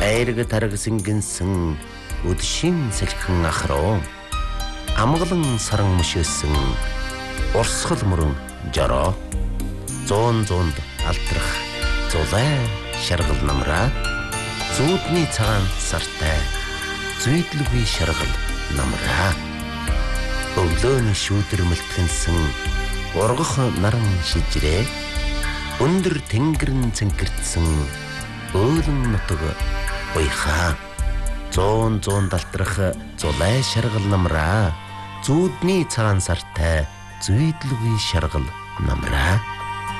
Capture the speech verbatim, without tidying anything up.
хайраг тараг сингэнсэн өдшин сэлхэн ахруу амгалан саран мөшөөсөн урсгал мөрөн жороо зуун зуунд алтрах зулай шаргал намраа зүүдний цагаан сартай зүйдлгүй шаргал намраа өглөөний шүүдэр мэлтгэнсэн ургах наран шижрээ өндөр тэнгэрн цэнкэрдсэн өөлөн нутаг уйхаа зуун зуун далтрах зулай шаргал намраа зүүдний цагаан сартай зүйдлгүй шаргал намраа